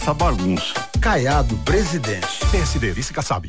essa bagunça. Caiado, presidente. PSD, vice Kassab.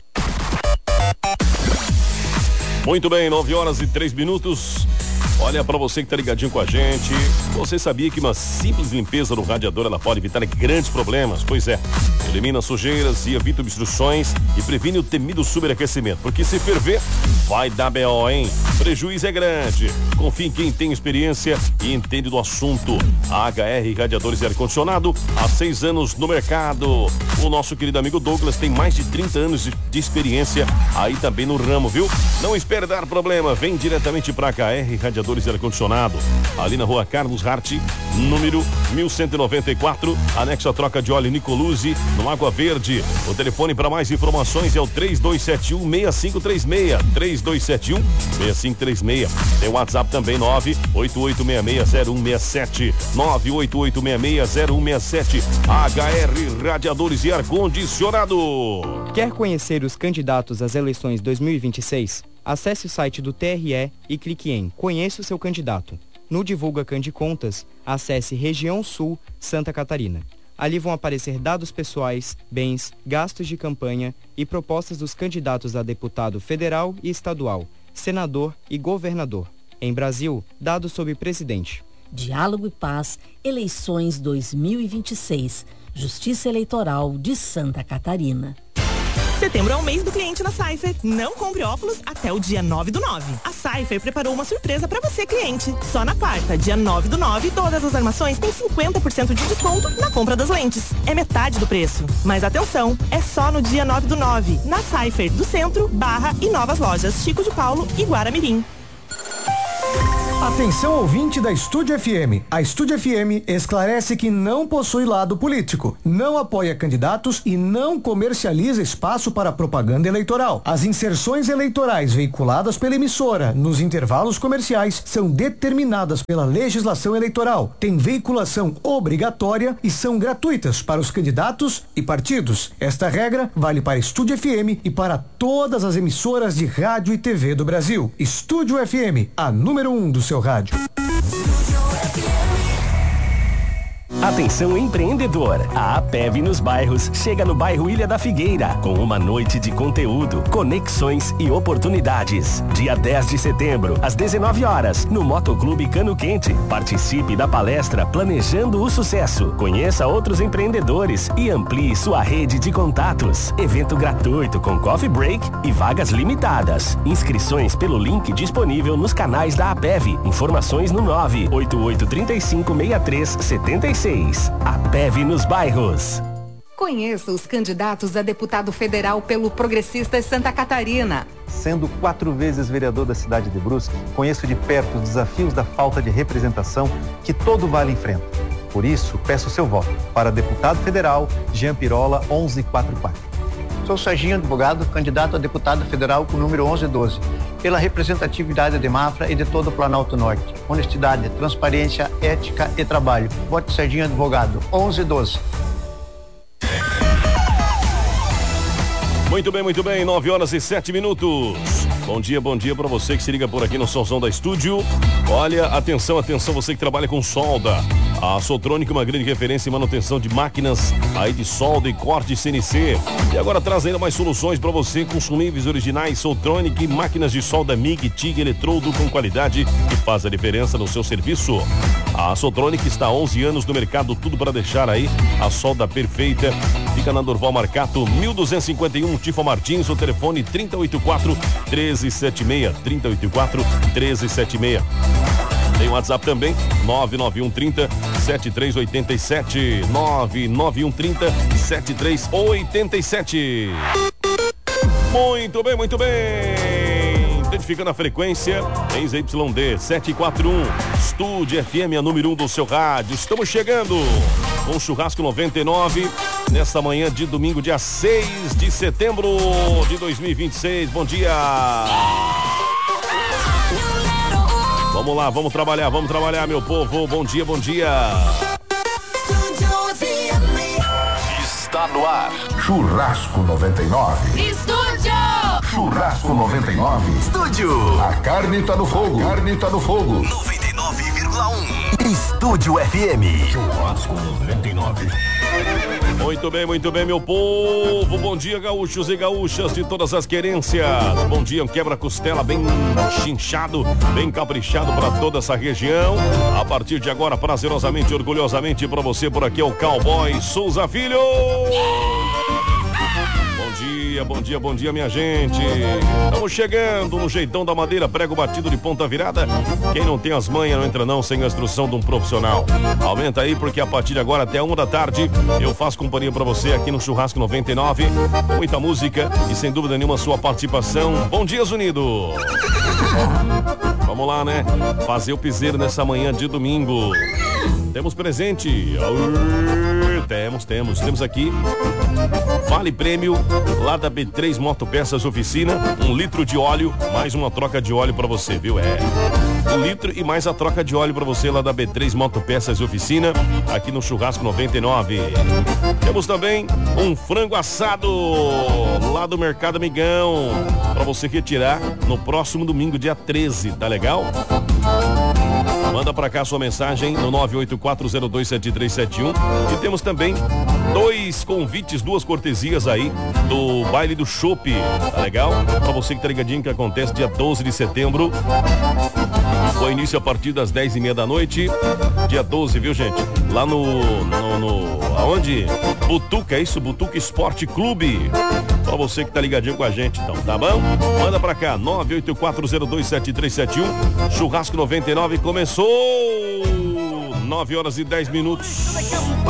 Muito bem, 9h03. Olha, para você que tá ligadinho com a gente, você sabia que uma simples limpeza no radiador ela pode evitar grandes problemas? Pois é, elimina sujeiras e evita obstruções e previne o temido superaquecimento, porque se ferver, vai dar BO, hein? Prejuízo é grande. Confie em quem tem experiência e entende do assunto. A HR Radiadores e Ar-Condicionado, há 6 anos no mercado. O nosso querido amigo Douglas tem mais de 30 anos de experiência aí também no ramo, viu? Não espere dar problema, vem diretamente pra HR Radiadores e Ar-Condicionado, ali na rua Carlos Hart, número 1194, anexo à troca de óleo Nicoluzzi, no Água Verde. O telefone para mais informações é o 3271-6536, 3271-6536. Tem o WhatsApp também, 988660167, 988660167. HR Radiadores e Ar-Condicionado. Quer conhecer os candidatos às eleições 2026? Acesse o site do TRE e clique em Conheça o seu candidato. No Divulga Candicontas, acesse Região Sul, Santa Catarina. Ali vão aparecer dados pessoais, bens, gastos de campanha e propostas dos candidatos a deputado federal e estadual, senador e governador. Em Brasil, dados sobre presidente. Diálogo e Paz, eleições 2026. Justiça Eleitoral de Santa Catarina. Setembro é o mês do cliente na Cypher. Não compre óculos até o dia 9/9. A Cypher preparou uma surpresa para você, cliente. Só na quarta, dia 9/9, todas as armações têm 50% de desconto na compra das lentes. É metade do preço. Mas atenção, é só no dia 9/9, na Cypher do Centro, Barra e novas lojas Chico de Paulo e Guaramirim. Atenção ouvinte da Estúdio FM. A Estúdio FM esclarece que não possui lado político, não apoia candidatos e não comercializa espaço para propaganda eleitoral. As inserções eleitorais veiculadas pela emissora nos intervalos comerciais são determinadas pela legislação eleitoral, têm veiculação obrigatória e são gratuitas para os candidatos e partidos. Esta regra vale para Estúdio FM e para todas as emissoras de rádio e TV do Brasil. Estúdio FM, a número 1 do seu rádio. Atenção empreendedor, a APEV nos bairros chega no bairro Ilha da Figueira com uma noite de conteúdo, conexões e oportunidades. Dia 10 de setembro, às 19 horas, no Motoclube Cano Quente. Participe da palestra Planejando o Sucesso. Conheça outros empreendedores e amplie sua rede de contatos. Evento gratuito com coffee break e vagas limitadas. Inscrições pelo link disponível nos canais da APEV. Informações no 988356376. A PEV nos bairros. Conheça os candidatos a deputado federal pelo Progressistas Santa Catarina. Sendo 4 vezes vereador da cidade de Brusque, conheço de perto os desafios da falta de representação que todo vale enfrenta. Por isso, peço seu voto para deputado federal Jean Pirola 1144. Sou Serginho Advogado, candidato a deputado federal com o número 1112, pela representatividade de Mafra e de todo o Planalto Norte. Honestidade, transparência, ética e trabalho. Vote Serginho Advogado, 1112. Muito bem, 9h07. Bom dia para você que se liga por aqui no Solzão da Estúdio. Olha, atenção, você que trabalha com solda. A Soltronic, uma grande referência em manutenção de máquinas aí de solda e corte CNC. E agora traz ainda mais soluções para você, consumíveis originais Soltronic, máquinas de solda MIG, TIG, eletrodo com qualidade que faz a diferença no seu serviço. A Soltronic está há 11 anos no mercado, tudo para deixar aí a solda perfeita. Fica na Durval Marcato, 1251, Tifa Martins, o telefone 3084-1376, 3084-1376. Tem o WhatsApp também, 99130-7387, 99130-7387. Muito bem. Identificando a frequência, em ZYD 741, Estúdio FM, a número 1 do seu rádio. Estamos chegando com o Churrasco 99, nesta manhã de domingo, dia 6 de setembro de 2026. Bom dia! Vamos lá, vamos trabalhar, meu povo. Bom dia. Está no ar. Churrasco 99. Estúdio! Churrasco 99. Estúdio! A carne tá no fogo. 99,1. Estúdio FM. Churrasco 99. Muito bem, meu povo. Bom dia, gaúchos e gaúchas de todas as querências. Bom dia, um quebra-costela bem chinchado, bem caprichado para toda essa região. A partir de agora, prazerosamente, orgulhosamente para você, por aqui é o Cowboy Souza Filho. Bom dia, minha gente. Estamos chegando no Jeitão da Madeira, prego batido de ponta virada. Quem não tem as manhas não entra não sem a instrução de um profissional. Aumenta aí, porque a partir de agora até 1 da tarde eu faço companhia pra você aqui no Churrasco 99. Muita música e sem dúvida nenhuma sua participação. Bom dia, Zunido. Vamos lá, né? Fazer o piseiro nessa manhã de domingo. Temos presente. Temos aqui vale prêmio lá da B3 Motopeças Oficina, 1 litro de óleo, mais uma troca de óleo pra você, viu? 1 litro e mais a troca de óleo pra você lá da B3 Motopeças Oficina, aqui no Churrasco 99. Temos também um frango assado lá do Mercado Amigão, pra você retirar no próximo domingo, dia 13, tá legal? Manda pra cá sua mensagem no 984027371. E temos também 2 convites, 2 cortesias aí do baile do Chopp, tá legal? Pra você que tá ligadinho, que acontece dia 12 de setembro. Com início a partir das 10h30 da noite. Dia 12, viu, gente? Lá aonde? Butuca, é isso? Butuca Esporte Clube. Pra você que tá ligadinho com a gente, então, tá bom? Manda pra cá, 984027371. Churrasco 99 começou! 9 horas e 10 minutos.